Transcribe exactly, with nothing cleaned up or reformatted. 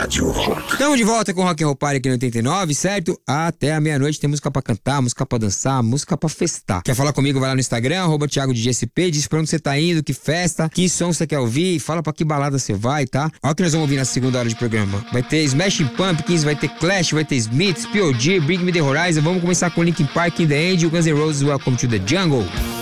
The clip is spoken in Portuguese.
Rádio Rock. Estamos de volta com o Rock and Roll Party aqui no oitenta e nove, certo? Até a meia-noite tem música pra cantar, música pra dançar, música pra festar. Quer falar comigo? Vai lá no Instagram, arroba Thiago D J S P, diz pra onde você tá indo, que festa, que som você quer ouvir, fala pra que balada você vai, tá? Olha o que nós vamos ouvir na segunda hora de programa. Vai ter Smashing Pumpkins, vai ter Clash, vai ter Smiths, P O D, Bring Me The Horizon. Vamos começar com Linkin Park, In The End, Guns N' Roses, Welcome to the Jungle.